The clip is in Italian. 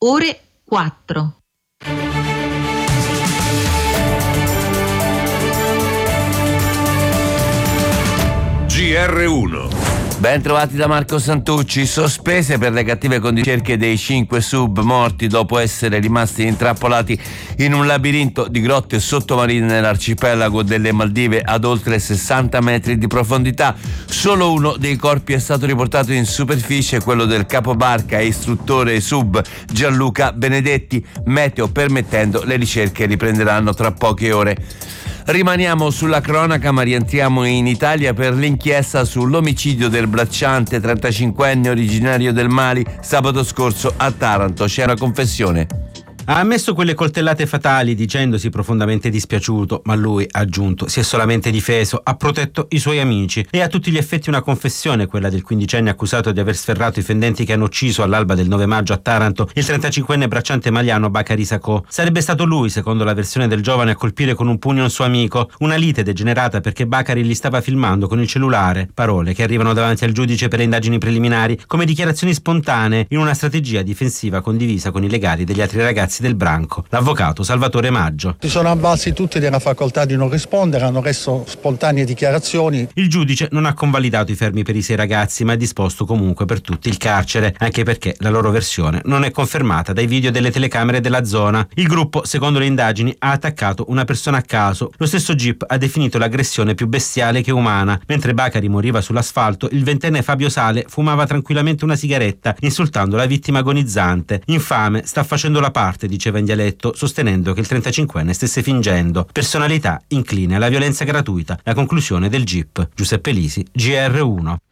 ore 4. GR1. Ben trovati da Marco Santucci. Sospese per le cattive condizioni dei 5 sub morti dopo essere rimasti intrappolati in un labirinto di grotte sottomarine nell'arcipelago delle Maldive ad oltre 60 metri di profondità. Solo uno dei corpi è stato riportato in superficie, quello del capobarca e istruttore sub Gianluca Benedetti. Meteo permettendo, le ricerche riprenderanno tra poche ore. Rimaniamo sulla cronaca, ma rientriamo in Italia per l'inchiesta sull'omicidio del bracciante 35enne originario del Mali sabato scorso a Taranto. C'è una confessione. Ha ammesso quelle coltellate fatali dicendosi profondamente dispiaciuto, ma lui, ha aggiunto, si è solamente difeso, ha protetto i suoi amici. E a tutti gli effetti una confessione, quella del quindicenne accusato di aver sferrato i fendenti che hanno ucciso all'alba del 9 maggio a Taranto il 35enne bracciante maliano Bakary Sako. Sarebbe stato lui, secondo la versione del giovane, a colpire con un pugno un suo amico. Una lite degenerata perché Bakary li stava filmando con il cellulare. Parole che arrivano davanti al giudice per le indagini preliminari come dichiarazioni spontanee in una strategia difensiva condivisa con i legali degli altri ragazzi del branco. L'avvocato Salvatore Maggio. Si sono avvalsi tutti della facoltà di non rispondere, hanno reso spontanee dichiarazioni. Il giudice non ha convalidato i fermi per i 6 ragazzi, ma ha disposto comunque per tutti il carcere, anche perché la loro versione non è confermata dai video delle telecamere della zona. Il gruppo, secondo le indagini, ha attaccato una persona a caso. Lo stesso GIP ha definito l'aggressione più bestiale che umana. Mentre Bakary moriva sull'asfalto, il 20enne Fabio Sale fumava tranquillamente una sigaretta, insultando la vittima agonizzante. Infame, sta facendo la parte, diceva in dialetto, sostenendo che il 35enne stesse fingendo. Personalità incline alla violenza gratuita. La conclusione del GIP. Giuseppe Lisi, GR1.